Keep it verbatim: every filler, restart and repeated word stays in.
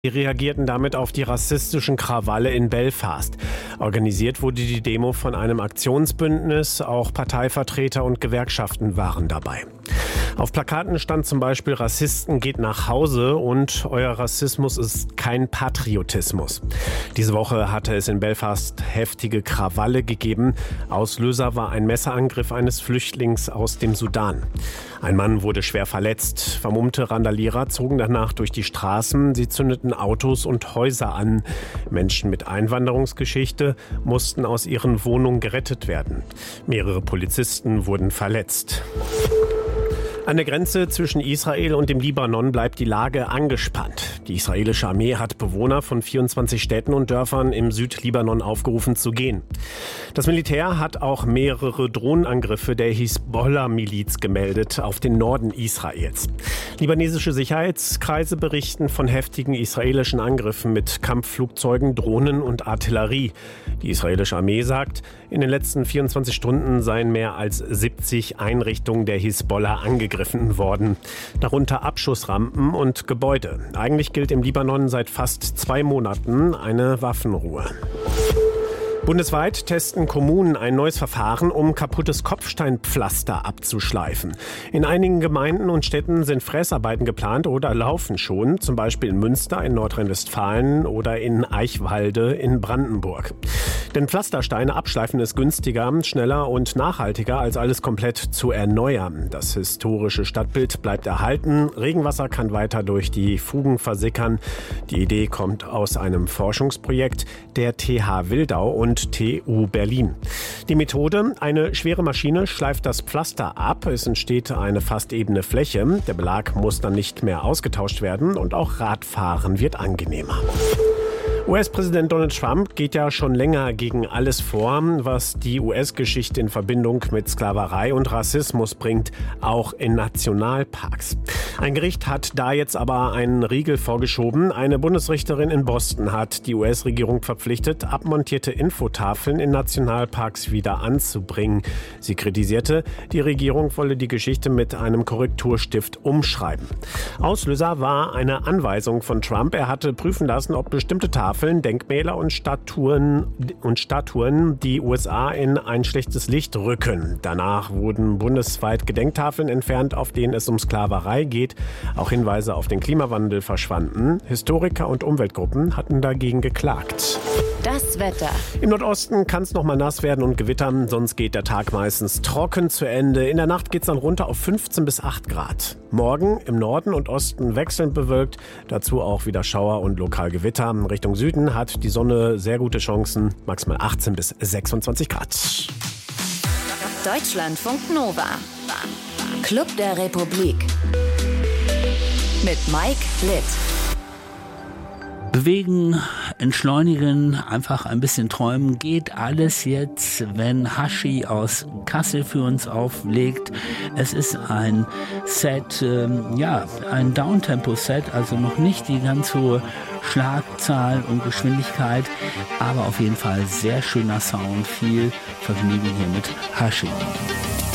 Sie reagierten damit auf die rassistischen Krawalle in Belfast. Organisiert wurde die Demo von einem Aktionsbündnis, auch Parteivertreter und Gewerkschaften waren dabei. Auf Plakaten stand zum Beispiel: Rassisten geht nach Hause und euer Rassismus ist kein Patriotismus. Diese Woche hatte es in Belfast heftige Krawalle gegeben. Auslöser war ein Messerangriff eines Flüchtlings aus dem Sudan. Ein Mann wurde schwer verletzt. Vermummte Randalierer zogen danach durch die Straßen. Sie zündeten Autos und Häuser an. Menschen mit Einwanderungsgeschichte mussten aus ihren Wohnungen gerettet werden. Mehrere Polizisten wurden verletzt. An der Grenze zwischen Israel und dem Libanon bleibt die Lage angespannt. Die israelische Armee hat Bewohner von vierundzwanzig Städten und Dörfern im Südlibanon aufgerufen zu gehen. Das Militär hat auch mehrere Drohnenangriffe der Hisbollah-Miliz gemeldet auf den Norden Israels. Libanesische Sicherheitskreise berichten von heftigen israelischen Angriffen mit Kampfflugzeugen, Drohnen und Artillerie. Die israelische Armee sagt, in den letzten vierundzwanzig Stunden seien mehr als siebzig Einrichtungen der Hisbollah angegriffen worden, darunter Abschussrampen und Gebäude. Eigentlich gilt im Libanon seit fast zwei Monaten eine Waffenruhe. Bundesweit testen Kommunen ein neues Verfahren, um kaputtes Kopfsteinpflaster abzuschleifen. In einigen Gemeinden und Städten sind Fräsarbeiten geplant oder laufen schon, zum Beispiel in Münster in Nordrhein-Westfalen oder in Eichwalde in Brandenburg. Denn Pflastersteine abschleifen ist günstiger, schneller und nachhaltiger, als alles komplett zu erneuern. Das historische Stadtbild bleibt erhalten. Regenwasser kann weiter durch die Fugen versickern. Die Idee kommt aus einem Forschungsprojekt der T H Wildau und T U Berlin. Die Methode: eine schwere Maschine schleift das Pflaster ab. Es entsteht eine fast ebene Fläche. Der Belag muss dann nicht mehr ausgetauscht werden und auch Radfahren wird angenehmer. U S-Präsident Donald Trump geht ja schon länger gegen alles vor, was die U S-Geschichte in Verbindung mit Sklaverei und Rassismus bringt, auch in Nationalparks. Ein Gericht hat da jetzt aber einen Riegel vorgeschoben. Eine Bundesrichterin in Boston hat die U S-Regierung verpflichtet, abmontierte Infotafeln in Nationalparks wieder anzubringen. Sie kritisierte, die Regierung wolle die Geschichte mit einem Korrekturstift umschreiben. Auslöser war eine Anweisung von Trump. Er hatte prüfen lassen, ob bestimmte Tafeln, Denkmäler und Statuen, und Statuen die U S A in ein schlechtes Licht rücken. Danach wurden bundesweit Gedenktafeln entfernt, auf denen es um Sklaverei geht. Auch Hinweise auf den Klimawandel verschwanden. Historiker und Umweltgruppen hatten dagegen geklagt. Das Wetter. Im Nordosten kann es noch mal nass werden und gewittern, sonst geht der Tag meistens trocken zu Ende. In der Nacht geht es dann runter auf fünfzehn bis acht Grad. Morgen im Norden und Osten wechselnd bewölkt, dazu auch wieder Schauer und lokal Gewitter. Richtung Süden hat die Sonne sehr gute Chancen, maximal achtzehn bis sechsundzwanzig Grad. Deutschlandfunk Nova. Club der Republik. Mit Mike Litt. Bewegen, entschleunigen, einfach ein bisschen träumen, geht alles jetzt, wenn Hashi aus Kassel für uns auflegt. Es ist ein Set, ähm, ja, ein Downtempo-Set, also noch nicht die ganz hohe Schlagzahl und Geschwindigkeit, aber auf jeden Fall sehr schöner Sound, viel Vergnügen hier mit Hashi.